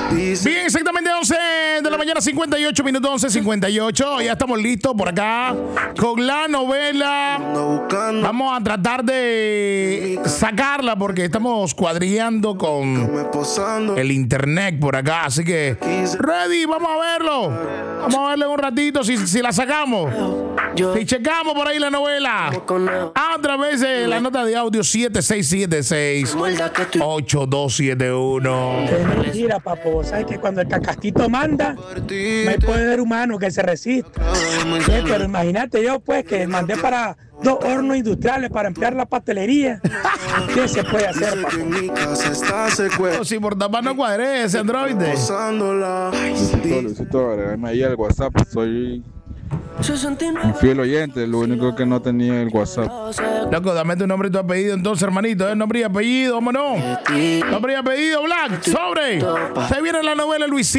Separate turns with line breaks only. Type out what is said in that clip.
Bien, exactamente 11 de la mañana, 58 minutos, 11:58. Ya estamos listos por acá con la novela. Vamos a tratar de sacarla porque estamos cuadrillando con el internet por acá. Así que, ready, vamos a verlo. Vamos a verlo en un ratito si la sacamos. Si checamos por ahí la novela a través de la nota de audio 7676-8271.
Es mentira, papo. ¿Sabes que cuando el cacastito manda, no hay poder humano que se resista? Sí, pero imagínate yo, pues, que mandé para 2 hornos industriales para emplear la pastelería. ¿Qué se puede hacer, papo?
Si por tapar no cuadré ese androide.
Luisito, agregame ahí al WhatsApp. Soy un fiel oyente, lo único que no tenía el WhatsApp.
Loco, dame tu nombre y tu apellido entonces, hermanito. Nombre y apellido, vámonos. Nombre y apellido, Black, sobre. Se viene la novela, Luisito.